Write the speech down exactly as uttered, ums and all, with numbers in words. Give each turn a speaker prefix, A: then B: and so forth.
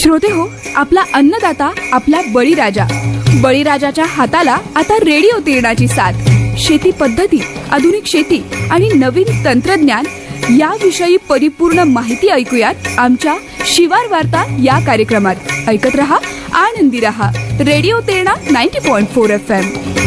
A: श्रोते हो, आपला अन्नदाता आपला बळीराजा. बळीराजाच्या हाताला आता रेडिओ तिरणाची साथ. शेती पद्धती, आधुनिक शेती आणि नवीन तंत्रज्ञान याविषयी परिपूर्ण माहिती ऐकूयात आमच्या शिवार वार्ता या कार्यक्रमात. ऐकत रहा, आनंदी रहा. रेडिओ तिरणा नव्वद पॉइंट चार एफ एम.